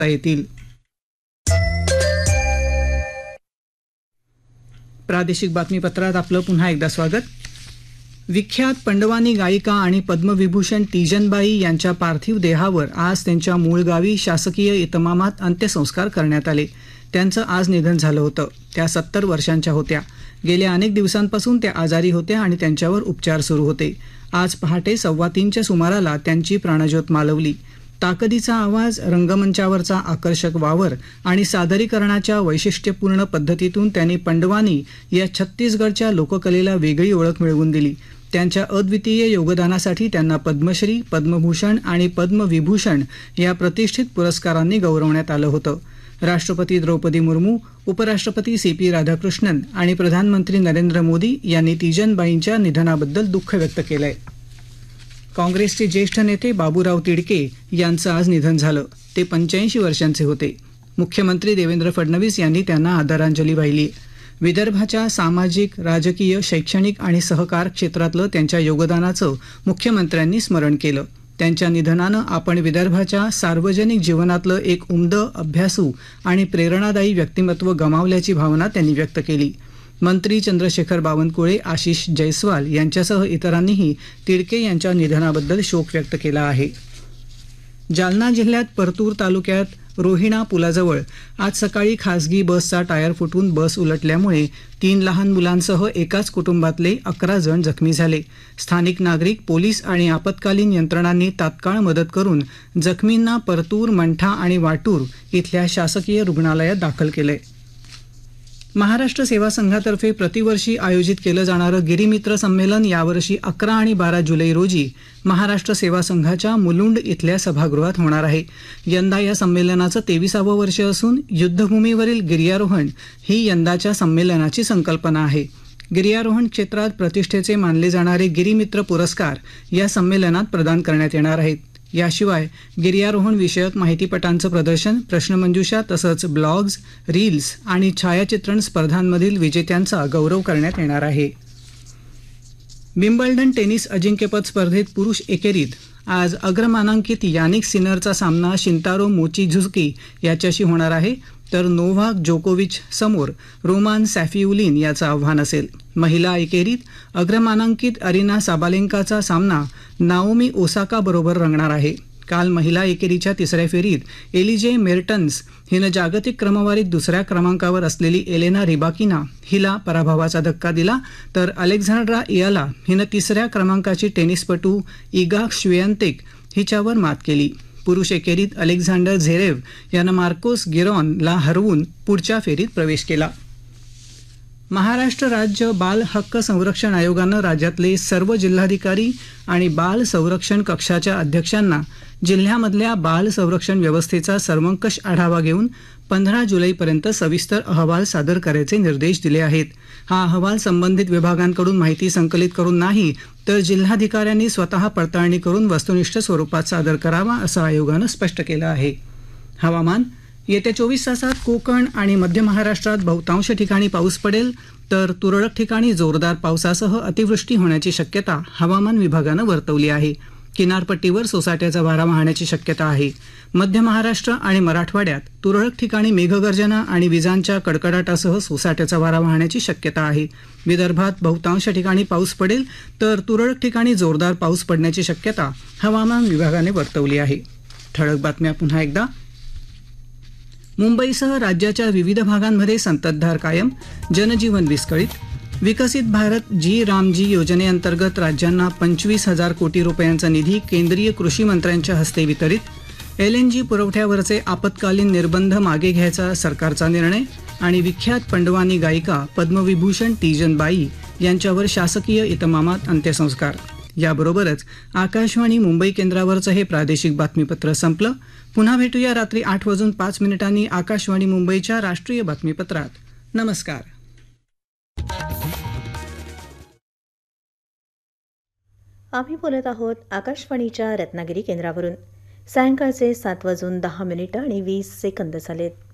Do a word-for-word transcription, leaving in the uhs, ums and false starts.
येतील. प्रादेशिक बातमीपत्रात आपलं पुन्हा एकदा स्वागत. विख्यात पंडवानी गायिका आणि पद्मविभूषण तीजनबाई यांच्या पार्थिव देहावर आज त्यांच्या मूळ गावी शासकीय इतमामात अंत्यसंस्कार करण्यात आले. त्यांचं आज निधन झालं होतं. त्या सत्तर वर्षांच्या होत्या. गेल्या अनेक दिवसांपासून त्या आजारी होत्या आणि त्यांच्यावर उपचार सुरू होते. आज पहाटे सव्वा तीनच्या सुमाराला त्यांची प्राणज्योत मालवली. ताकदीचा आवाज, रंगमंचावरचा आकर्षक वावर आणि सादरीकरणाच्या वैशिष्ट्यपूर्ण पद्धतीतून त्यांनी पंडवानी या छत्तीसगडच्या लोककलेला वेगळी ओळख मिळवून दिली. त्यांच्या अद्वितीय योगदानासाठी त्यांना पद्मश्री, पद्मभूषण आणि पद्मविभूषण या प्रतिष्ठित पुरस्कारांनी गौरवण्यात आलं होतं. राष्ट्रपती द्रौपदी मुर्मू, उपराष्ट्रपती सी पी राधाकृष्णन आणि प्रधानमंत्री नरेंद्र मोदी यांनी तीजनबाईंच्या निधनाबद्दल दुःख व्यक्त केलंय. काँग्रेसचे ज्येष्ठ नेते बाबूराव तिडके यांचं आज निधन झालं. ते पंच्याऐंशी वर्षांचे होते. मुख्यमंत्री देवेंद्र फडणवीस यांनी त्यांना आदरांजली वाहिली. विदर्भाच्या सामाजिक, राजकीय, शैक्षणिक आणि सहकार क्षेत्रातलं त्यांच्या योगदानाचं मुख्यमंत्र्यांनी स्मरण केलं. त्यांच्या निधनानं आपण विदर्भाच्या सार्वजनिक जीवनातलं एक उमद, अभ्यासू आणि प्रेरणादायी व्यक्तिमत्व गमावल्याची भावना त्यांनी व्यक्त केली. मंत्री चंद्रशेखर बावनकुळे, आशिष जयस्वाल यांच्यासह इतरांनीही तिडके यांच्या निधनाबद्दल शोक व्यक्त केला आहे. जालना जिल्ह्यात परतूर तालुक्यात रोहिणा पुलाजवळ आज सकाळी खासगी बसचा टायर फुटून बस उलटल्यामुळे तीन लहान मुलांसह एकाच कुटुंबातले अकरा जण जखमी झाले. स्थानिक नागरिक, पोलीस आणि आपत्कालीन यंत्रणांनी तात्काळ मदत करून जखमींना परतूर, मंठा आणि वाटूर इथल्या शासकीय रुग्णालयात दाखल केलंय. महाराष्ट्र सेवा संघातर्फे प्रतिवर्षी आयोजित केलं जाणारं गिरीमित्र संमेलन यावर्षी अकरा आणि बारा जुलै रोजी महाराष्ट्र सेवा संघाच्या मुलुंड इथल्या सभागृहात होणार आहे. यंदा या संमेलनाचं तेविसावं वर्ष असून युद्धभूमीवरील गिर्यारोहण ही यंदाच्या संमेलनाची संकल्पना आहे. गिर्यारोहण क्षेत्रात प्रतिष्ठेचे मानले जाणारे गिरीमित्र पुरस्कार या संमेलनात प्रदान करण्यात येणार आहेत. याशिवाय गिर्यारोहण विषयक माहितीपटांचं प्रदर्शन, प्रश्नमंजुषा तसंच ब्लॉग्स, रील्स आणि छायाचित्रण स्पर्धांमधील विजेत्यांचा गौरव करण्यात येणार आहे. विम्बल्डन टेनिस अजिंक्यपद स्पर्धेत पुरुष एकेरीत आज अग्रमानांकित यानिक सिनरचा सामना शिंतारो मोचिझुकी याच्याशी होणार आहे, तर नोव्हाक जोकोविच समोर रोमान सॅफिउलिन याचं आव्हान असेल. महिला एकेरीत अग्रमानांकित अरिना साबालेंकाचा सामना नाओमी ओसाका बरोबर रंगणार आहे. काल महिला एकेरीच्या तिसऱ्या फेरीत एलिजे मेर्टन्स हिनं जागतिक क्रमवारीत दुसऱ्या क्रमांकावर असलेली एलेना रिबाकिना हिला पराभवाचा धक्का दिला, तर अलेक्झांड्रा इयाला हिनं तिसऱ्या क्रमांकाची टेनिसपटू इगा श्वेयंतेक हिच्यावर मात केली. पुरुष एकेरीत अलेक्झांडर झेरेव यानं मार्कोस गिरॉनला हरवून पुढच्या फेरीत प्रवेश केला. महाराष्ट्र राज्य बाल हक्क संरक्षण आयोगानं राज्यातले सर्व जिल्हाधिकारी आणि बाल संरक्षण कक्षाच्या अध्यक्षांना जिल्ह्यामधल्या बाल संरक्षण व्यवस्थेचा सर्वंकष आढावा घेऊन पंधरा जुलैपर्यंत सविस्तर अहवाल सादर करायचे निर्देश दिले आहेत. हा अहवाल संबंधित विभागांकडून माहिती संकलित करून नाही, तर जिल्हाधिकाऱ्यांनी स्वतः पडताळणी करून वस्तुनिष्ठ स्वरूपात सादर करावा, असं आयोगानं स्पष्ट केलं आहे. हवामान. येत्या चोवीस तासात कोकण आणि मध्य महाराष्ट्रात बहुतांश ठिकाणी पाऊस पडेल, तर तुरळक ठिकाणी जोरदार पावसासह अतिवृष्टी होण्याची शक्यता हवामान विभागानं वर्तवली आहे. किनारपट्टीवर सोसाट्याचा वारा वाहण्याची शक्यता आहे. मध्य महाराष्ट्र आणि मराठवाड्यात तुरळक ठिकाणी मेघगर्जना आणि विजांच्या कडकडाटासह सोसाट्याचा वारा वाहण्याची शक्यता आहे. विदर्भात बहुतांश ठिकाणी पाऊस पडेल, तर तुरळक ठिकाणी जोरदार पाऊस पडण्याची शक्यता हवामान विभागाने वर्तवली आहे. ठळक बातम्या पुन्हा एकदा. मुंबईसह राज्याच्या विविध भागांमध्ये संततधार कायम, जनजीवन विस्कळीत. विकसित भारत जी रामजी योजनेअंतर्गत राज्यांना पंचवीस हजार कोटी रुपयांचा निधी केंद्रीय कृषी मंत्र्यांच्या हस्ते वितरित. एल एन जी पुरवठ्यावरचे आपत्कालीन निर्बंध मागे घ्यायचा सरकारचा निर्णय. आणि विख्यात पंडवानी गायिका पद्मविभूषण तीजनबाई यांच्यावर शासकीय इतमामात अंत्यसंस्कार. याबरोबरच आकाशवाणी मुंबई केंद्रावरचं हे प्रादेशिक बातमीपत्र संपलं. पुन्हा भेटूया रात्री आठ वाजून पाच मिनिटांनी आकाशवाणी मुंबईच्या राष्ट्रीय बातमीपत्रात. नमस्कार. आम्ही बोलत आहोत आकाशवाणीच्या रत्नागिरी केंद्रावरून. सायंकाळचे सात वाजून दहा मिनिटं आणि वीस सेकंद झालेत.